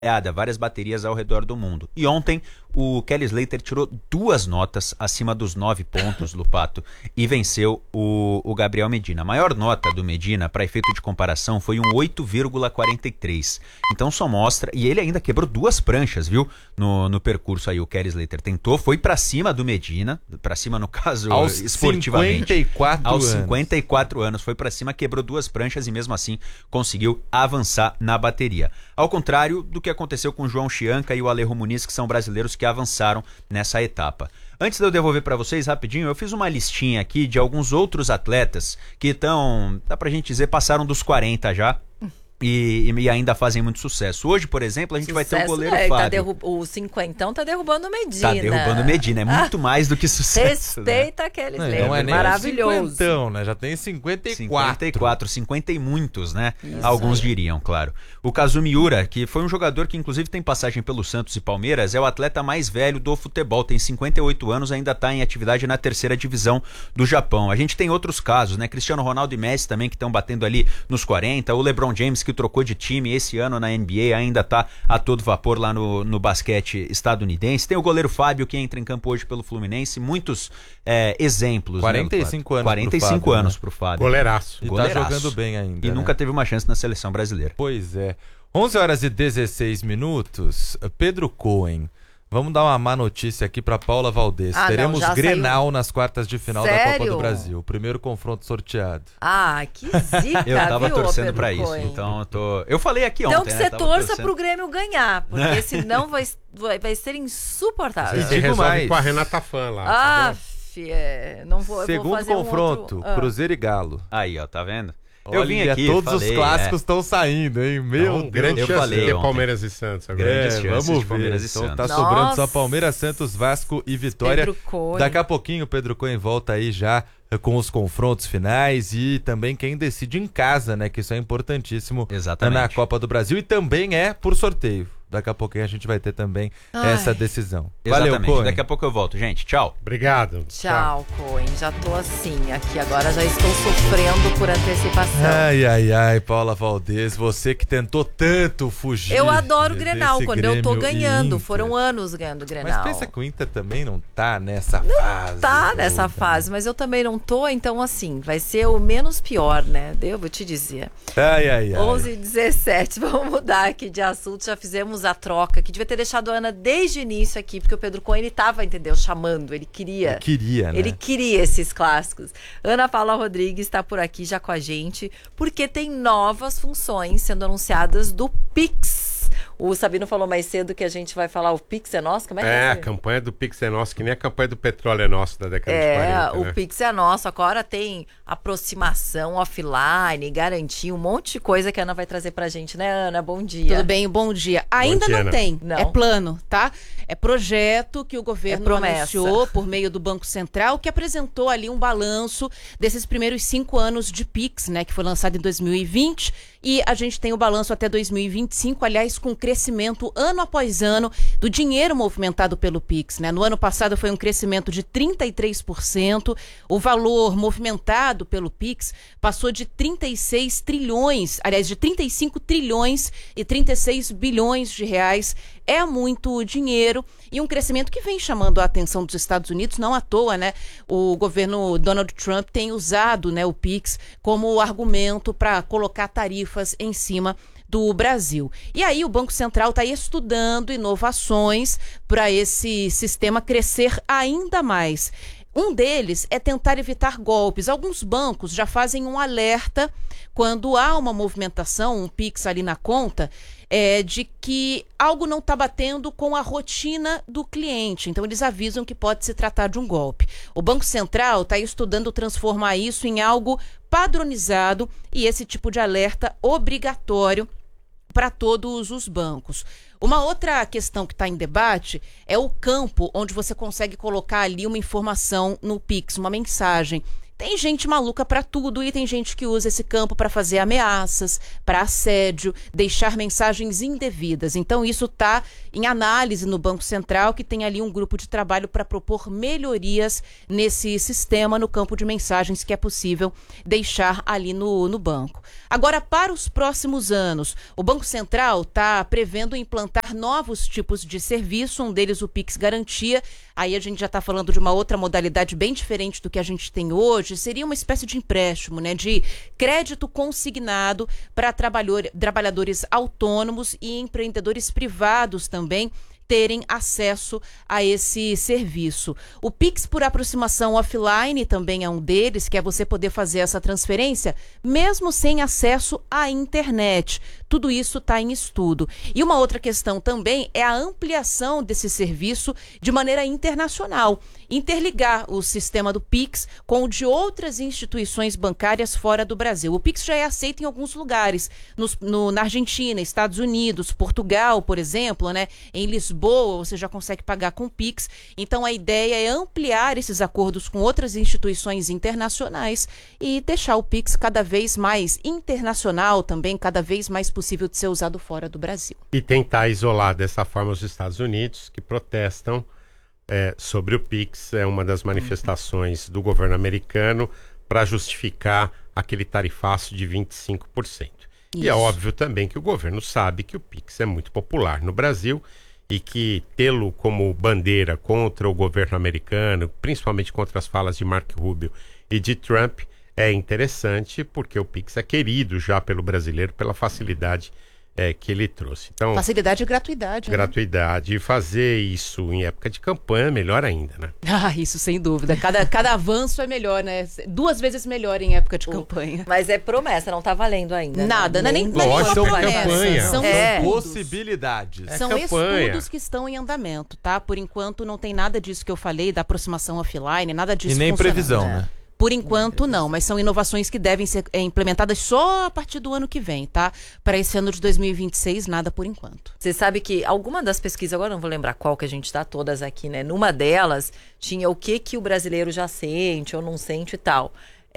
várias baterias ao redor do mundo. E ontem o Kelly Slater tirou 2 notas acima dos 9 pontos, Lupato, e venceu o Gabriel Medina. A maior nota do Medina, para efeito de comparação, foi um 8,43. Então só mostra... E ele ainda quebrou 2 pranchas, viu? No percurso aí, o Kelly Slater tentou, foi para cima do Medina, para cima no caso aos esportivamente. 54 aos anos. 54 anos, foi para cima, quebrou 2 pranchas e mesmo assim conseguiu avançar na bateria. Ao contrário do que aconteceu com o João Chianca e o Alejo Muniz, que são brasileiros que avançaram nessa etapa. Antes de eu devolver para vocês rapidinho, eu fiz uma listinha aqui de alguns outros atletas que estão, dá pra gente dizer, passaram dos 40 já. E ainda fazem muito sucesso. Hoje, por exemplo, a gente vai ter o goleiro Fábio. O 50 tá derrubando o Medina. Tá derrubando o Medina, é muito mais do que sucesso. Respeita aquele não é nem maravilhoso. 50, né? Já tem 54. 50 e muitos, né? Isso Alguns aí. diriam, claro. O Kazumi Ura, que foi um jogador que inclusive tem passagem pelo Santos e Palmeiras, é o atleta mais velho do futebol, tem 58 anos, ainda está em atividade na 3ª divisão do Japão. A gente tem outros casos, né? Cristiano Ronaldo e Messi também, que estão batendo ali nos 40. O LeBron James, que trocou de time esse ano na NBA, ainda está a todo vapor lá no basquete estadunidense. Tem o goleiro Fábio, que entra em campo hoje pelo Fluminense. Muitos exemplos. 45 anos 45 anos pro Fábio. Goleiraço. E Goleiraço. tá jogando bem ainda. E nunca teve uma chance na seleção brasileira. Pois é. 11h16. Pedro Cohen. Vamos dar uma má notícia aqui para Paula Valdez. Teremos Grenal nas quartas de final da Copa do Brasil. O primeiro confronto sorteado. Que zica, eu tava viu, torcendo Pedro para isso. Cohen? Então eu falei aqui ontem. Então que você torça torcendo pro Grêmio ganhar, porque senão vai ser insuportável. E digo mais. Com a Renata Fã lá. Não vou. Segundo eu vou fazer confronto, Cruzeiro e Galo. Aí, ó, tá vendo? Eu vim aqui, todos os clássicos estão saindo, hein? Meu Deus. Grande chance de ter Palmeiras e Santos agora. Grandes chances vamos de Palmeiras ver. e Santos. Então tá sobrando só Palmeiras, Santos, Vasco e Vitória. Pedro Cohen. Daqui a pouquinho o Pedro Cohen volta aí já com os confrontos finais e também quem decide em casa, né? Que isso é importantíssimo. Exatamente. Na Copa do Brasil e também é por sorteio. Daqui a pouquinho a gente vai ter também essa decisão. Exatamente. Valeu, Cohen. Daqui a pouco eu volto, gente. Tchau. Obrigado. Tchau, Cohen. Já tô assim aqui agora, já estou sofrendo por antecipação. Ai, Paula Valdez, você que tentou tanto fugir. Eu adoro o Grenal, quando eu tô Grêmio ganhando. Inter. Foram anos ganhando o Grenal. Mas pensa que o Inter também não tá nessa fase. Tá nessa fase, mas eu também não tô, então assim, vai ser o menos pior, né? Eu vou te dizer. 11h17, vamos mudar aqui de assunto, já fizemos a troca, que devia ter deixado a Ana desde o início aqui, porque o Pedro Cohen, ele tava, entendeu, chamando, ele queria. Né? Ele queria esses clássicos. Ana Paula Rodrigues está por aqui já com a gente, porque tem novas funções sendo anunciadas do Pix. O Sabino falou mais cedo que a gente vai falar o Pix é nosso, como é que é? A campanha do Pix é nosso, que nem a campanha do petróleo é nosso da década de 40. O Pix é nosso, agora tem aproximação offline, garantia, um monte de coisa que a Ana vai trazer pra gente, né, Ana? Bom dia. Tudo bem, bom dia. Ainda dia, não Ana. tem, Não. é plano, tá? É projeto que o governo promessa. anunciou por meio do Banco Central, que apresentou ali um balanço desses primeiros 5 anos de Pix, né, que foi lançado em 2020, e a gente tem o balanço até 2025, aliás, com crescimento ano após ano do dinheiro movimentado pelo Pix, né? No ano passado foi um crescimento de 33%, o valor movimentado pelo Pix passou de 36 trilhões, aliás, de 35 trilhões e 36 bilhões de reais. É muito dinheiro e um crescimento que vem chamando a atenção dos Estados Unidos, não à toa, né? O governo Donald Trump tem usado, né, o Pix como argumento para colocar tarifas em cima do Brasil. E aí o Banco Central está estudando inovações para esse sistema crescer ainda mais. Um deles é tentar evitar golpes. Alguns bancos já fazem um alerta quando há uma movimentação, um Pix ali na conta, de que algo não está batendo com a rotina do cliente. Então, eles avisam que pode se tratar de um golpe. O Banco Central está estudando transformar isso em algo padronizado e esse tipo de alerta obrigatório para todos os bancos. Uma outra questão que está em debate é o campo onde você consegue colocar ali uma informação no Pix, uma mensagem. Tem gente maluca para tudo e tem gente que usa esse campo para fazer ameaças, para assédio, deixar mensagens indevidas. Então isso está em análise no Banco Central, que tem ali um grupo de trabalho para propor melhorias nesse sistema, no campo de mensagens que é possível deixar ali no banco. Agora, para os próximos anos, o Banco Central está prevendo implantar novos tipos de serviço, um deles o Pix Garantia. Aí a gente já está falando de uma outra modalidade bem diferente do que a gente tem hoje. Seria uma espécie de empréstimo, né, de crédito consignado para trabalhadores autônomos e empreendedores privados também terem acesso a esse serviço. O Pix por aproximação offline também é um deles, que é você poder fazer essa transferência mesmo sem acesso à internet. Tudo isso está em estudo. E uma outra questão também é a ampliação desse serviço de maneira internacional. Interligar o sistema do Pix com o de outras instituições bancárias fora do Brasil. O Pix já é aceito em alguns lugares, na Argentina, Estados Unidos, Portugal, por exemplo, né? Em Lisboa, você já consegue pagar com Pix. Então, a ideia é ampliar esses acordos com outras instituições internacionais e deixar o Pix cada vez mais internacional também, cada vez mais possível de ser usado fora do Brasil. E tentar isolar dessa forma os Estados Unidos, que protestam sobre o Pix. É uma das manifestações do governo americano para justificar aquele tarifaço de 25%. Isso. E é óbvio também que o governo sabe que o Pix é muito popular no Brasil e que tê-lo como bandeira contra o governo americano, principalmente contra as falas de Marco Rubio e de Trump, é interessante porque o Pix é querido já pelo brasileiro pela facilidade que ele trouxe. Então, facilidade e gratuidade. Gratuidade. Né? E fazer isso em época de campanha é melhor ainda, né? Ah, isso sem dúvida. Cada avanço é melhor, né? 2 vezes melhor em época de campanha. Mas é promessa, não tá valendo ainda. Nada, né? Nem Lógico, promessa. São possibilidades. São estudos que estão em andamento, tá? Por enquanto não tem nada disso que eu falei, da aproximação offline, nada disso. E nem previsão, né? Por enquanto, não, mas são inovações que devem ser implementadas só a partir do ano que vem, tá? Para esse ano de 2026, nada por enquanto. Você sabe que alguma das pesquisas, agora não vou lembrar qual que a gente tá todas aqui, né? Numa delas, tinha o que o brasileiro já sente ou não sente e tal.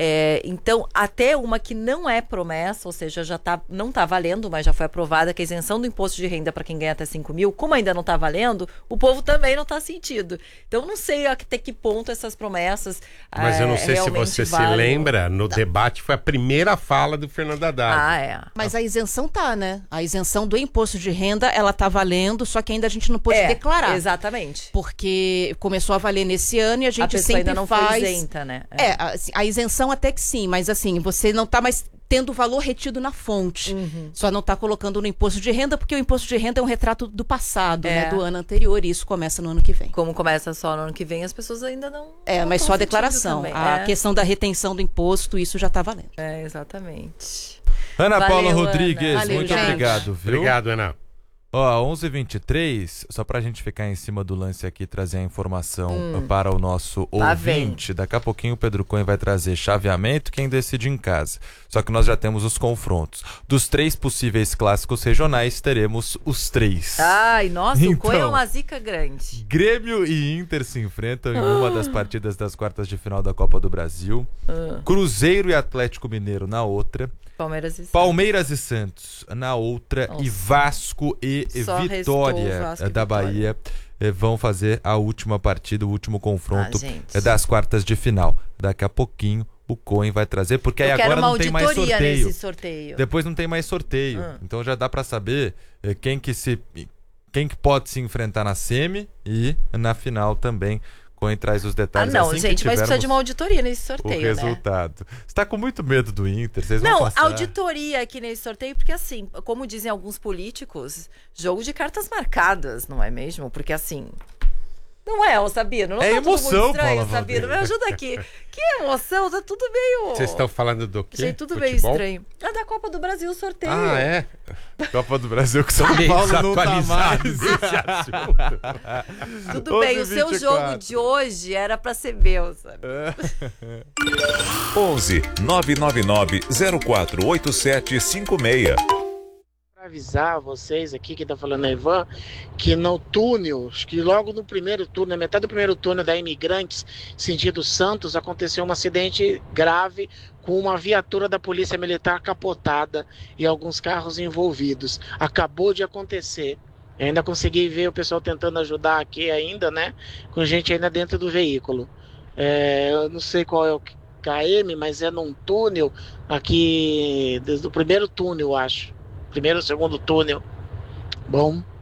Então, até uma que não é promessa, ou seja, não está valendo, mas já foi aprovada, que é a isenção do imposto de renda para quem ganha até 5 mil, como ainda não está valendo, o povo também não está sentindo. Então, não sei até que ponto essas promessas mas eu não sei se você se lembra, no debate foi a primeira fala do Fernando Haddad. Mas a isenção tá, né? A isenção do imposto de renda, ela tá valendo, só que ainda a gente não pôde declarar. Exatamente. Porque começou a valer nesse ano e a gente sempre ainda não foi isenta, né? A isenção até que sim, mas assim, você não está mais tendo o valor retido na fonte. Só não está colocando no imposto de renda, porque o imposto de renda é um retrato do passado, né, do ano anterior, e isso começa no ano que vem. Como começa só no ano que vem, as pessoas ainda não... mas só a declaração. Também. A questão da retenção do imposto, isso já está valendo. Exatamente. Ana Paula Rodrigues, Valeu, muito gente. obrigado, viu? Obrigado, Ana. 11h23, só pra gente ficar em cima do lance aqui, trazer a informação para o nosso ouvinte. Daqui a pouquinho o Pedro Cunha vai trazer chaveamento, quem decide em casa. Só que nós já temos os confrontos. Dos 3 possíveis clássicos regionais, teremos os 3. Ai, nossa, o Cunha é uma zica grande. Grêmio e Inter se enfrentam em uma das partidas das quartas de final da Copa do Brasil. Cruzeiro e Atlético Mineiro na outra. Palmeiras e Santos na outra. Nossa. E Vasco e Vitória da Bahia vão fazer a última partida, o último confronto das quartas de final. Daqui a pouquinho o Cohen vai trazer, porque aí agora não tem mais sorteio. Depois não tem mais sorteio. Então já dá para saber quem que pode se enfrentar na semi e na final também. Cohen traz os detalhes. Não, gente, mas precisa de uma auditoria nesse sorteio, o resultado. Você tá com muito medo do Inter, vocês vão passar. Não, auditoria aqui nesse sorteio, porque assim, como dizem alguns políticos, jogo de cartas marcadas, não é mesmo? Porque assim... Não é, Sabino? Não é tá emoção, tudo muito estranho, Paula Sabino? Me ajuda aqui. Que emoção? Tá tudo meio... Vocês estão falando do quê? Gente, tudo meio estranho. É da Copa do Brasil o sorteio. Ah, é? Copa do Brasil que São Paulo não tá mais. Tudo bem, o seu jogo de hoje era pra ser meu, sabe? 11 999 048756. Avisar vocês aqui, que tá falando a Ivan, que no túnel, acho que logo no primeiro túnel, na metade do primeiro túnel da Imigrantes, sentido Santos, aconteceu um acidente grave com uma viatura da Polícia Militar capotada e alguns carros envolvidos. Acabou de acontecer. Eu ainda consegui ver o pessoal tentando ajudar aqui ainda, né? Com gente ainda dentro do veículo. Eu não sei qual é o KM, mas é num túnel aqui, desde o primeiro túnel, acho. Primeiro, segundo túnel. Bom,